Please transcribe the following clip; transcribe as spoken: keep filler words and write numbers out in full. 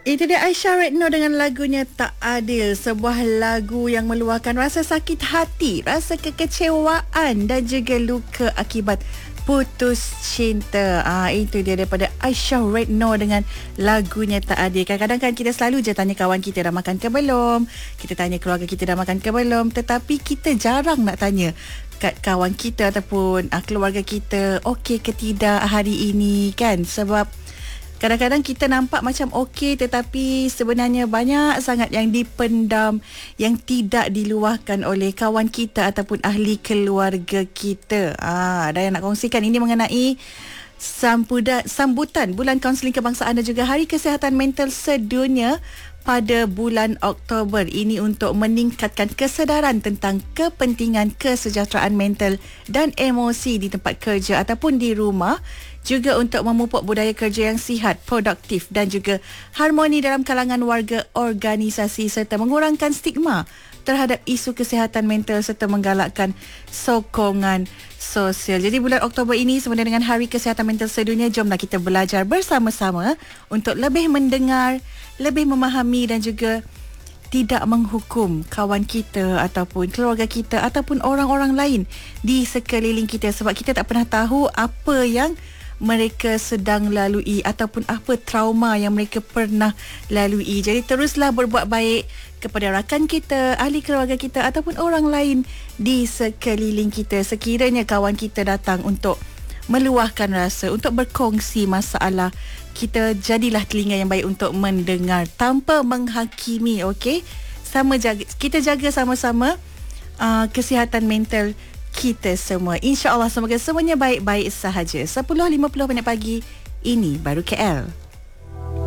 Itu dia Aisyah Redno dengan lagunya Tak Adil. Sebuah lagu yang meluahkan rasa sakit hati, rasa kekecewaan dan juga luka akibat putus cinta. Ah, itu dia daripada Aisyah Redno dengan lagunya Tak Adil. Kadang-kadang kan kita selalu je tanya kawan kita dah makan ke belum, kita tanya keluarga kita dah makan ke belum, tetapi kita jarang nak tanya kat kawan kita ataupun ah, keluarga kita okey ke tidak hari ini kan. Sebab kadang-kadang kita nampak macam okey tetapi sebenarnya banyak sangat yang dipendam, yang tidak diluahkan oleh kawan kita ataupun ahli keluarga kita. Ah, ada yang nak kongsikan ini mengenai sambutan, sambutan Bulan Kaunseling Kebangsaan dan juga Hari Kesihatan Mental Sedunia pada bulan Oktober ini untuk meningkatkan kesedaran tentang kepentingan kesejahteraan mental dan emosi di tempat kerja ataupun di rumah, juga untuk memupuk budaya kerja yang sihat, produktif dan juga harmoni dalam kalangan warga organisasi serta mengurangkan stigma terhadap isu kesihatan mental serta menggalakkan sokongan sosial. Jadi bulan Oktober ini sebenarnya dengan Hari Kesihatan Mental Sedunia, jomlah kita belajar bersama-sama untuk lebih mendengar, lebih memahami dan juga tidak menghukum kawan kita ataupun keluarga kita ataupun orang-orang lain di sekeliling kita, sebab kita tak pernah tahu apa yang mereka sedang lalui ataupun apa trauma yang mereka pernah lalui. Jadi teruslah berbuat baik kepada rakan kita, ahli keluarga kita ataupun orang lain di sekeliling kita. Sekiranya kawan kita datang untuk meluahkan rasa, untuk berkongsi masalah, kita jadilah telinga yang baik untuk mendengar tanpa menghakimi. Okey, sama jaga, kita jaga sama-sama uh, kesihatan mental kita semua. InsyaAllah semoga semuanya baik-baik sahaja. sepuluh lima puluh minit pagi, ini baru K L.